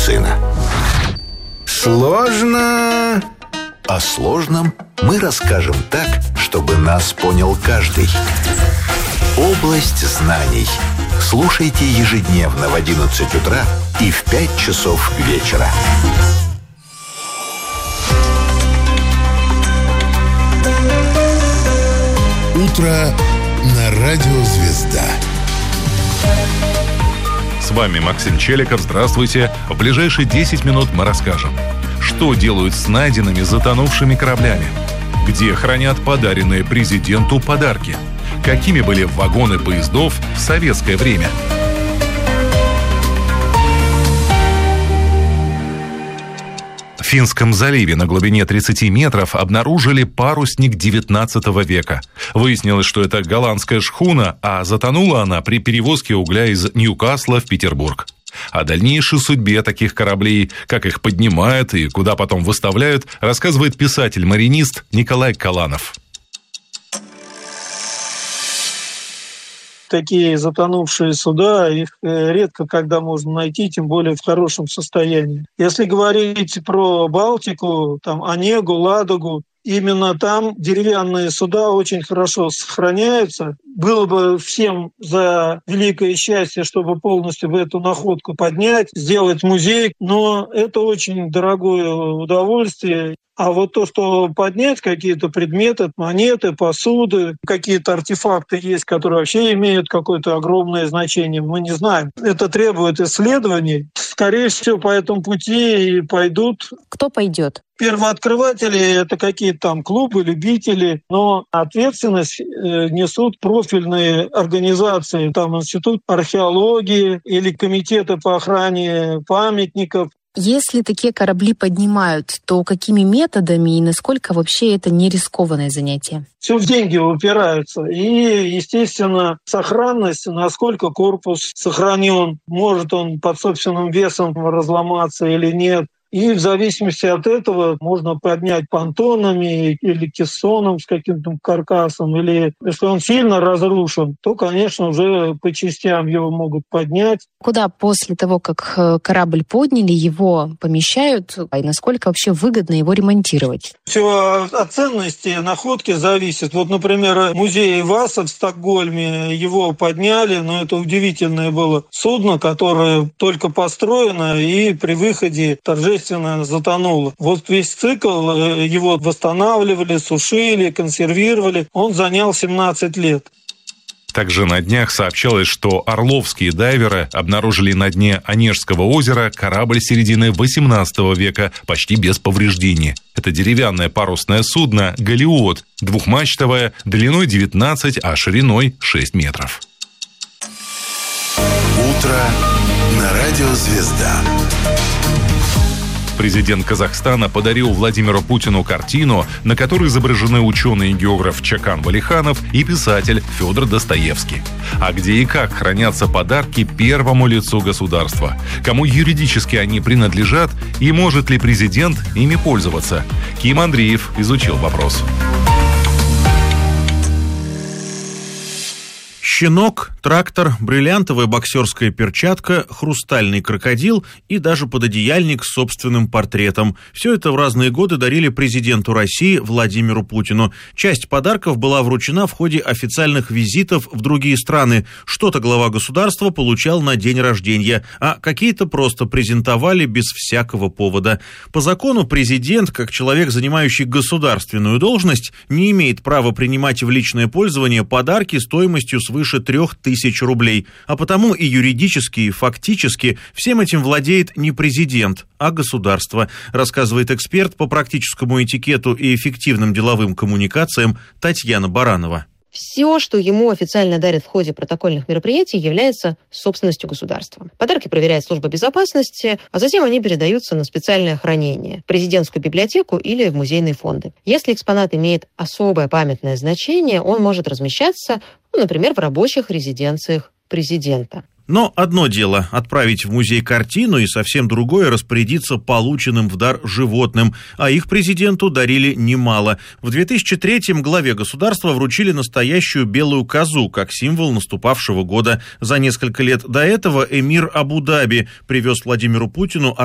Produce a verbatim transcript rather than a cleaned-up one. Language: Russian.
сына. Сложно. О сложном мы расскажем так, чтобы нас понял каждый. Область знаний. Слушайте ежедневно в одиннадцать утра и в пять часов вечера. Утро на радио «Звезда». С вами Максим Челиков. Здравствуйте. В ближайшие десять минут мы расскажем, что делают с найденными затонувшими кораблями, где хранят подаренные президенту подарки, какими были вагоны поездов в советское время. В Финском заливе на глубине тридцати метров обнаружили парусник девятнадцатого века. Выяснилось, что это голландская шхуна, а затонула она при перевозке угля из Ньюкасла в Петербург. О дальнейшей судьбе таких кораблей, как их поднимают и куда потом выставляют, рассказывает писатель-маринист Николай Каланов. Такие затонувшие суда, их редко когда можно найти, тем более в хорошем состоянии. Если говорить про Балтику, там Онегу, Ладогу, именно там деревянные суда очень хорошо сохраняются. Было бы всем за великое счастье, чтобы полностью эту находку поднять, сделать музей, но это очень дорогое удовольствие. А вот то, что поднять какие-то предметы, монеты, посуды, какие-то артефакты есть, которые вообще имеют какое-то огромное значение, мы не знаем. Это требует исследований. Скорее всего, по этому пути и пойдут. Кто пойдет? Первооткрыватели – это какие-то там клубы, любители, но ответственность несут профильные организации, там Институт археологии или комитеты по охране памятников. Если такие корабли поднимают, то какими методами и насколько вообще это не рискованное занятие? Все в деньги упирается. И, естественно, сохранность, насколько корпус сохранен, может он под собственным весом разломаться или нет. И в зависимости от этого можно поднять понтонами или кессоном с каким-то каркасом. Или если он сильно разрушен, то, конечно, уже по частям его могут поднять. Куда после того, как корабль подняли, его помещают? И насколько вообще выгодно его ремонтировать? Все от ценности находки зависит. Вот, например, музей Васа в Стокгольме, его подняли, но это удивительное было судно, которое только построено и при выходе торжественно затонуло. Вот весь цикл, его восстанавливали, сушили, консервировали. Он занял семнадцать лет. Также на днях сообщалось, что орловские дайверы обнаружили на дне Онежского озера корабль середины восемнадцатого века почти без повреждений. Это деревянное парусное судно «Галиот», двухмачтовое, длиной девятнадцать, а шириной шесть метров. Утро на радио «Звезда». Президент Казахстана подарил Владимиру Путину картину, на которой изображены ученый и географ Чакан Валиханов и писатель Федор Достоевский. А где и как хранятся подарки первому лицу государства? Кому юридически они принадлежат и может ли президент ими пользоваться? Ким Андреев изучил вопрос. Щенок, трактор, бриллиантовая боксерская перчатка, хрустальный крокодил и даже пододеяльник с собственным портретом. Все это в разные годы дарили президенту России Владимиру Путину. Часть подарков была вручена в ходе официальных визитов в другие страны. Что-то глава государства получал на день рождения, а какие-то просто презентовали без всякого повода. По закону президент, как человек, занимающий государственную должность, не имеет права принимать в личное пользование подарки стоимостью свыше трех тысяч рублей. А потому и юридически, и фактически всем этим владеет не президент, а государство, рассказывает эксперт по практическому этикету и эффективным деловым коммуникациям Татьяна Баранова. Все, что ему официально дарят в ходе протокольных мероприятий, является собственностью государства. Подарки проверяет служба безопасности, а затем они передаются на специальное хранение – президентскую библиотеку или в музейные фонды. Если экспонат имеет особое памятное значение, он может размещаться, ну, например, в рабочих резиденциях президента. Но одно дело отправить в музей картину, и совсем другое распорядиться полученным в дар животным, а их президенту дарили немало. В две тысячи третьем главе государства вручили настоящую белую козу, как символ наступавшего года. За несколько лет до этого эмир Абу-Даби привез Владимиру Путину